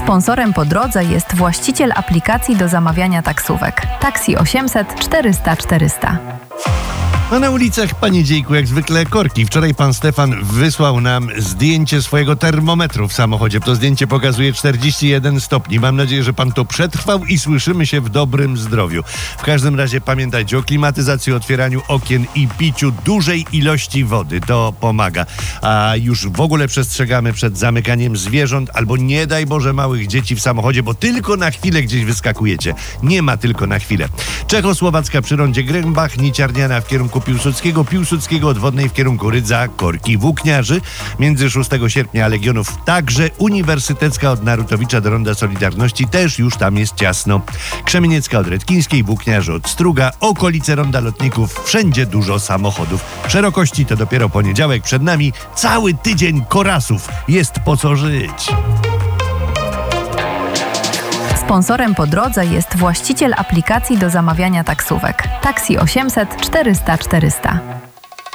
Sponsorem po drodze jest właściciel aplikacji do zamawiania taksówek. Taxi 800 400 400. A na ulicach, panie Dziejku, jak zwykle korki. Wczoraj pan Stefan wysłał nam zdjęcie swojego termometru w samochodzie. To zdjęcie pokazuje 41 stopni. Mam nadzieję, że pan to przetrwał i słyszymy się w dobrym zdrowiu. W każdym razie pamiętajcie o klimatyzacji, otwieraniu okien i piciu dużej ilości wody. To pomaga. A już w ogóle przestrzegamy przed zamykaniem zwierząt albo nie daj Boże małych dzieci w samochodzie, bo tylko na chwilę gdzieś wyskakujecie. Nie ma tylko na chwilę. Czechosłowacka przy rondzie Grębach, Niciarniana w kierunku Piłsudskiego od Wodnej w kierunku Rydza, korki Włókniarzy. Między 6 sierpnia Legionów także, Uniwersytecka od Narutowicza do Ronda Solidarności, też już tam jest ciasno. Krzemieniecka od Redkińskiej, Włókniarzy od Struga, okolice Ronda Lotników, wszędzie dużo samochodów. Szerokości to dopiero poniedziałek, przed nami cały tydzień korasów. Jest po co żyć. Sponsorem po drodze jest właściciel aplikacji do zamawiania taksówek. Taxi 800 400 400.